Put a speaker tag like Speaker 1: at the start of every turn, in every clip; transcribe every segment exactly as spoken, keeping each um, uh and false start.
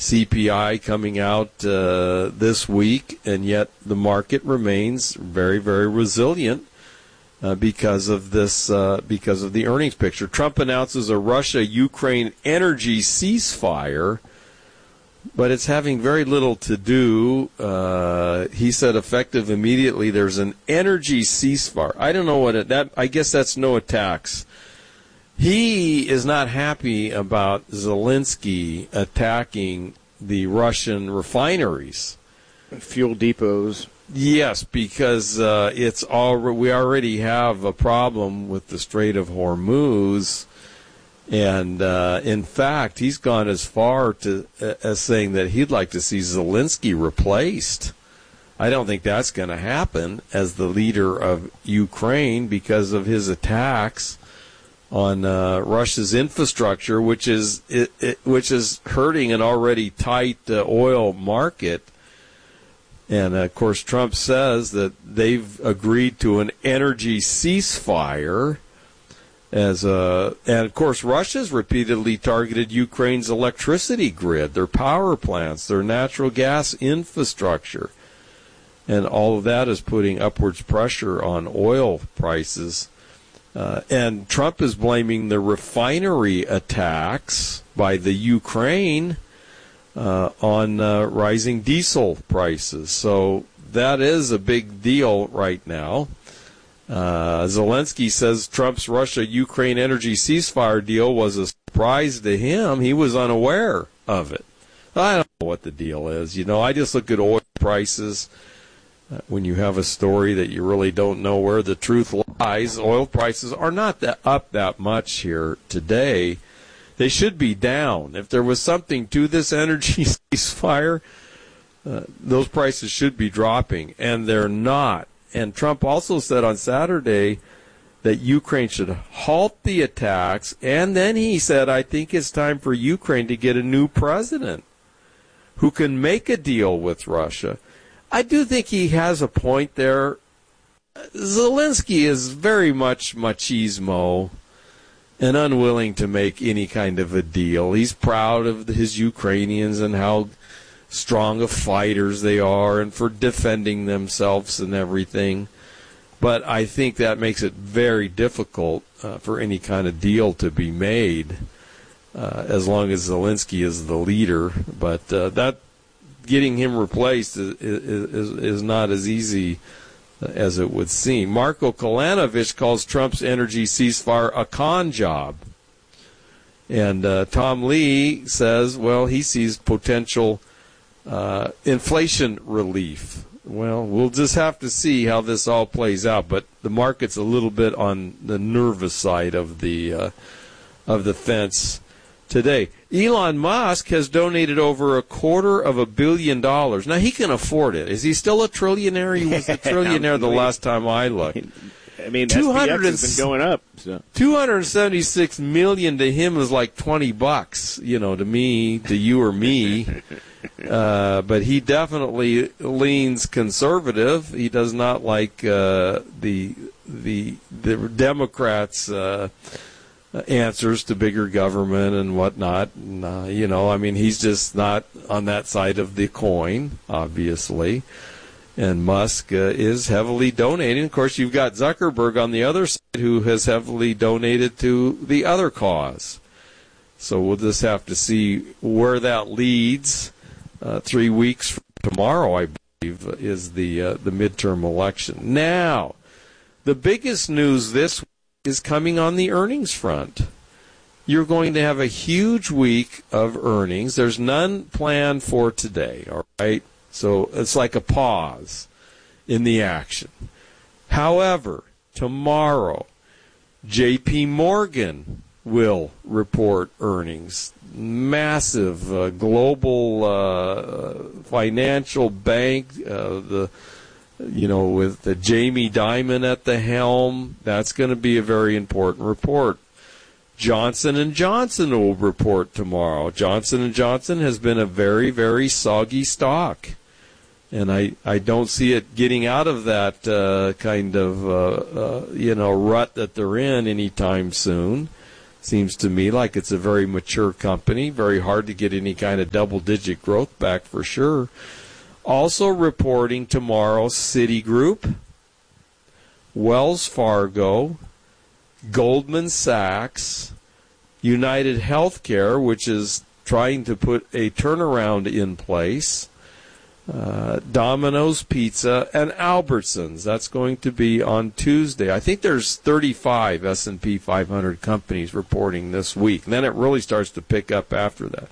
Speaker 1: C P I coming out uh, this week, and yet the market remains very, very resilient uh, because of this, uh, because of the earnings picture. Trump announces a Russia-Ukraine energy ceasefire, but it's having very little to do. Uh, he said effective immediately. There's an energy ceasefire. I don't know what it, that. I guess that's no attacks. He is not happy about Zelensky attacking the Russian refineries,
Speaker 2: fuel depots.
Speaker 1: Yes, because uh, it's all we already have a problem with the Strait of Hormuz, and uh, in fact, he's gone as far to uh, as saying that he'd like to see Zelensky replaced. I don't think that's going to happen as the leader of Ukraine because of his attacks on uh, Russia's infrastructure, which is it, it, which is hurting an already tight uh, oil market. And, uh, of course, Trump says that they've agreed to an energy ceasefire. As a, and, of course, Russia's repeatedly targeted Ukraine's electricity grid, their power plants, their natural gas infrastructure. And all of that is putting upwards pressure on oil prices. Uh, and Trump is blaming the refinery attacks by the Ukraine uh, on uh, rising diesel prices. So that is a big deal right now. Uh, Zelensky says Trump's Russia-Ukraine energy ceasefire deal was a surprise to him. He was unaware of it. I don't know what the deal is. You know, I just look at oil prices. When you have a story that you really don't know where the truth lies, oil prices are not that up that much here today. They should be down. If there was something to this energy ceasefire, uh, those prices should be dropping, and they're not. And Trump also said on Saturday that Ukraine should halt the attacks, and then he said, I think it's time for Ukraine to get a new president who can make a deal with Russia. I do think he has a point there. Zelensky is very much machismo and unwilling to make any kind of a deal. He's proud of his Ukrainians and how strong of fighters they are and for defending themselves and everything. But I think that makes it very difficult uh, for any kind of deal to be made uh, as long as Zelensky is the leader. But uh, that getting him replaced is, is, is not as easy as it would seem. Marko Kolanovic calls Trump's energy ceasefire a con job. And uh, Tom Lee says, well, he sees potential uh, inflation relief. Well, we'll just have to see how this all plays out. But the market's a little bit on the nervous side of the uh, of the fence today. Elon Musk has donated over a quarter of a billion dollars. Now, he can afford it. Is he still a trillionaire? He was a trillionaire the last time I looked.
Speaker 2: I mean, S P X has been going up. So.
Speaker 1: two hundred seventy-six million dollars to him is like twenty bucks, you know, to me, to you or me. Uh, but he definitely leans conservative. He does not like uh, the the the Democrats' uh, answers to bigger government and whatnot. And, uh, you know, I mean, he's just not on that side of the coin, obviously. And Musk uh, is heavily donating. Of course, you've got Zuckerberg on the other side who has heavily donated to the other cause. So we'll just have to see where that leads. Uh, three weeks from tomorrow, I believe, is the uh, the midterm election. Now, the biggest news this week is coming on the earnings front. You're going to have a huge week of earnings. There's none planned for today, all right? So it's like a pause in the action. However, tomorrow, J P Morgan will report earnings. Massive uh, global uh, financial bank, uh, the you know, with the Jamie Dimon at the helm. That's going to be a very important report. Johnson and Johnson will report tomorrow. Johnson and Johnson has been a very, very soggy stock. And I, I don't see it getting out of that uh, kind of, uh, uh, you know, rut that they're in anytime soon. Seems to me like it's a very mature company, very hard to get any kind of double-digit growth back for sure. Also reporting tomorrow, Citigroup, Wells Fargo, Goldman Sachs, United Healthcare, which is trying to put a turnaround in place, uh, Domino's Pizza, and Albertsons. That's going to be on Tuesday. I think there's thirty-five S and P five hundred companies reporting this week. And then it really starts to pick up after that.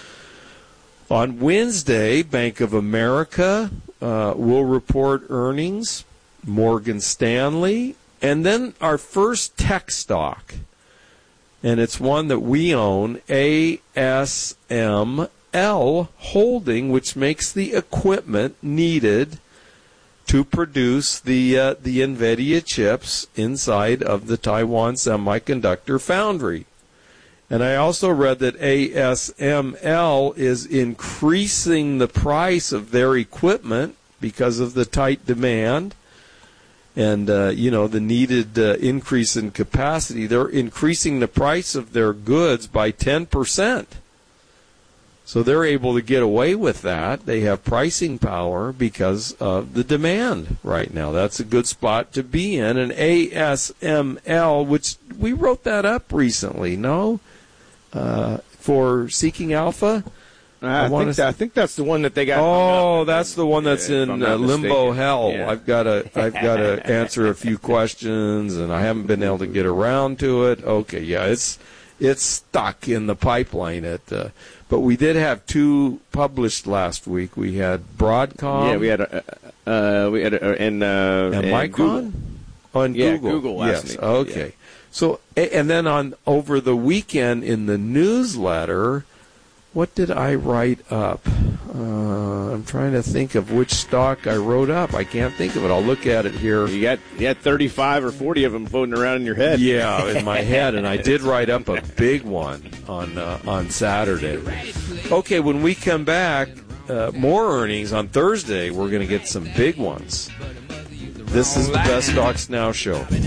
Speaker 1: On Wednesday, Bank of America uh, will report earnings, Morgan Stanley, and then our first tech stock. And it's one that we own, A S M L Holding, which makes the equipment needed to produce the uh, the NVIDIA chips inside of the Taiwan Semiconductor Foundry. And I also read that A S M L is increasing the price of their equipment because of the tight demand and, uh, you know, the needed uh, increase in capacity. They're increasing the price of their goods by ten percent. So they're able to get away with that. They have pricing power because of the demand right now. That's a good spot to be in. And A S M L, which we wrote that up recently, no? Uh, for Seeking Alpha?
Speaker 2: I, I, think that, I think that's the one that they got.
Speaker 1: Oh, that's the one that's yeah, in uh, limbo hell.
Speaker 2: Yeah.
Speaker 1: I've got to I've got to answer a few questions, and I haven't been able to get around to it. Okay, yeah, it's it's stuck in the pipeline. At uh, but we did have two published last week. We had Broadcom.
Speaker 2: Yeah, we had a, uh, we had a, and uh,
Speaker 1: and, and Micron
Speaker 2: Google.
Speaker 1: on
Speaker 2: yeah,
Speaker 1: Google.
Speaker 2: Google last
Speaker 1: yes,
Speaker 2: week.
Speaker 1: okay.
Speaker 2: Yeah.
Speaker 1: So and then on over the weekend in the newsletter. What did I write up? Uh, I'm trying to think of which stock I wrote up. I can't think of it. I'll look at it here.
Speaker 2: You got you had thirty-five or forty of them floating around in your head.
Speaker 1: Yeah, in my head, and I did write up a big one on uh, on Saturday. Okay, when we come back, uh, more earnings on Thursday. We're going to get some big ones. This is the Best Stocks Now show.
Speaker 3: But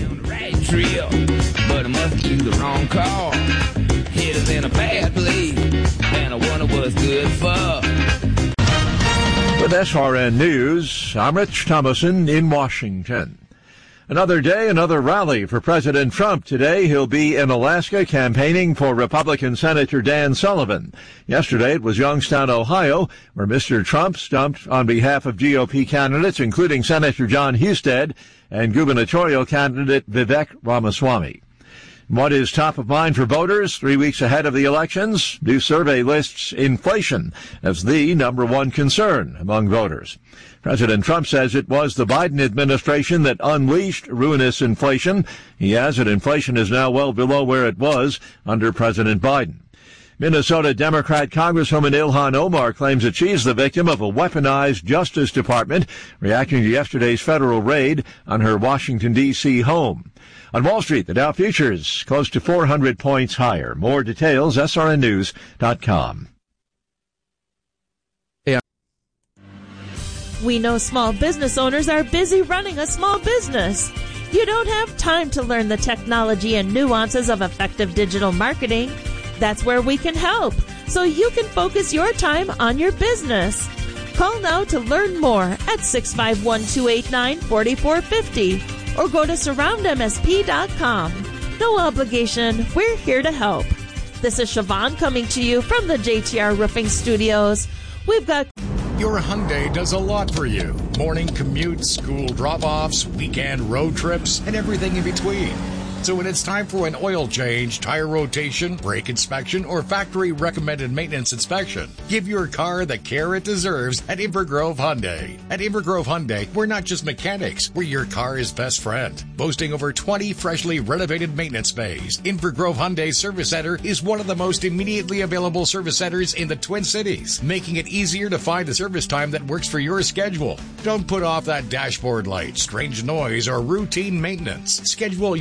Speaker 3: I must use the wrong call. Hit us in a bad place, and I wonder what's good for.
Speaker 4: With S R N News, I'm Rich Thomason in Washington. Another day, another rally for President Trump. Today, he'll be in Alaska campaigning for Republican Senator Dan Sullivan. Yesterday, it was Youngstown, Ohio, where Mister Trump stumped on behalf of G O P candidates, including Senator John Husted and gubernatorial candidate Vivek Ramaswamy. What is top of mind for voters three weeks ahead of the elections? New survey lists inflation as the number one concern among voters. President Trump says it was the Biden administration that unleashed ruinous inflation. He adds that inflation is now well below where it was under President Biden. Minnesota Democrat Congresswoman Ilhan Omar claims that she's the victim of a weaponized Justice Department, reacting to yesterday's federal raid on her Washington, D C home. On Wall Street, the Dow futures close to four hundred points higher. More details, S R N news dot com.
Speaker 5: We know small business owners are busy running a small business. You don't have time to learn the technology and nuances of effective digital marketing. That's where we can help, so you can focus your time on your business. Call now to learn more at six five one, two eight nine, four four five zero or go to surround M S P dot com. No obligation, we're here to help. This is Siobhan coming to you from the J T R Roofing Studios. We've got...
Speaker 6: Your Hyundai does a lot for you. Morning commutes, school drop-offs, weekend road trips, and everything in between. So when it's time for an oil change, tire rotation, brake inspection, or factory recommended maintenance inspection, give your car the care it deserves at Invergrove Hyundai. At Invergrove Hyundai, we're not just mechanics, we're your car's best friend. Boasting over twenty freshly renovated maintenance bays, Invergrove Hyundai Service Center is one of the most immediately available service centers in the Twin Cities, making it easier to find a service time that works for your schedule. Don't put off that dashboard light, strange noise, or routine maintenance. Schedule your next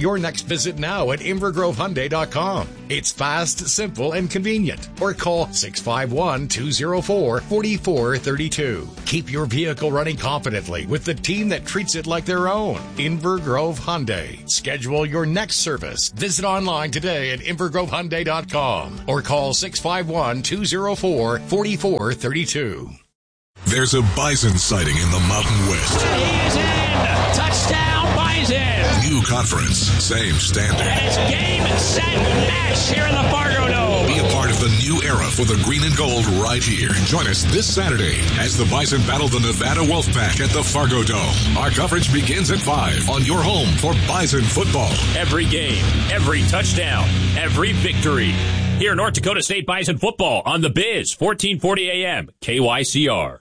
Speaker 6: Visit now at inver grove hyundai dot com. It's fast, simple, and convenient. Or call six five one, two zero four, four four three two. Keep your vehicle running confidently with the team that treats it like their own. Inver Grove Hyundai. Schedule your next service. Visit online today at inver grove hyundai dot com or call six five one, two zero four, four four three two.
Speaker 7: There's a bison sighting in the Mountain West.
Speaker 8: He's in! Touchdown, Bison!
Speaker 7: New conference, same standard.
Speaker 8: And it's game, set, match here in the Fargo Dome.
Speaker 7: Be a part of the new era for the green and gold right here. Join us this Saturday as the Bison battle the Nevada Wolfpack at the Fargo Dome. Our coverage begins at five on your home for Bison football.
Speaker 9: Every game, every touchdown, every victory. Here, North Dakota State Bison football on the Biz, fourteen forty A M, K Y C R.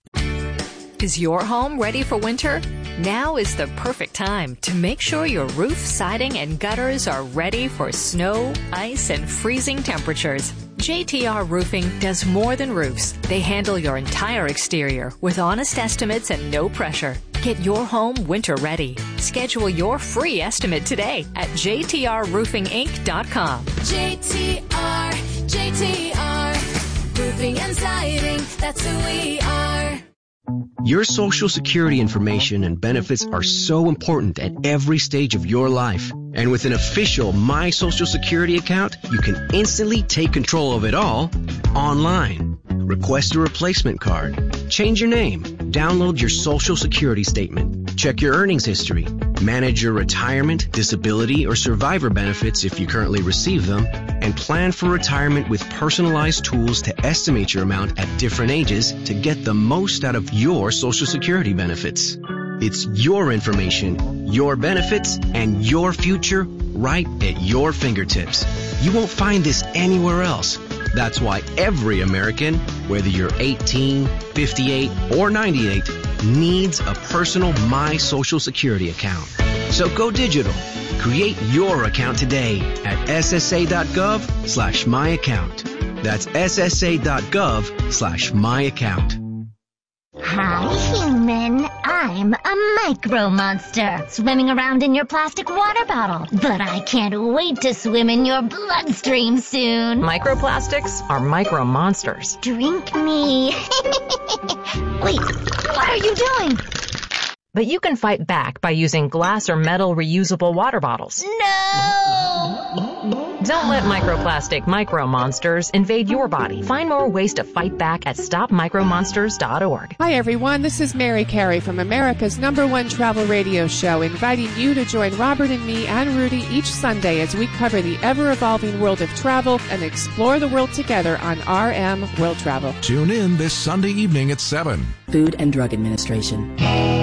Speaker 10: Is your home ready for winter? Now is the perfect time to make sure your roof, siding, and gutters are ready for snow, ice, and freezing temperatures. J T R Roofing does more than roofs. They handle your entire exterior with honest estimates and no pressure. Get your home winter ready. Schedule your free estimate today at j t r roofing inc dot com.
Speaker 11: J T R, J T R, roofing and siding, that's who we are.
Speaker 12: Your Social Security information and benefits are so important at every stage of your life. And with an official My Social Security account, you can instantly take control of it all online. Request a replacement card, change your name, download your Social Security statement, check your earnings history, manage your retirement, disability, or survivor benefits if you currently receive them, and plan for retirement with personalized tools to estimate your amount at different ages to get the most out of your Social Security benefits. It's your information, your benefits, and your future right at your fingertips. You won't find this anywhere else. That's why every American, whether you're eighteen, fifty-eight, or ninety-eight, needs a personal My Social Security account. So go digital. Create your account today at s s a dot gov slash my account. That's s s a dot gov slash my account.
Speaker 13: Hi, human. I'm a micro monster swimming around in your plastic water bottle. But I can't wait to swim in your bloodstream soon.
Speaker 14: Microplastics are micro monsters.
Speaker 13: Drink me. Wait, what are you doing?
Speaker 14: But you can fight back by using glass or metal reusable water bottles.
Speaker 13: No!
Speaker 14: Don't let microplastic micro monsters invade your body. Find more ways to fight back at stop micro monsters dot org.
Speaker 15: Hi, everyone. This is Mary Carey from America's number one travel radio show, inviting you to join Robert and me and Rudy each Sunday as we cover the ever-evolving world of travel and explore the world together on R M World Travel.
Speaker 7: Tune in this Sunday evening at seven.
Speaker 16: Food and Drug Administration.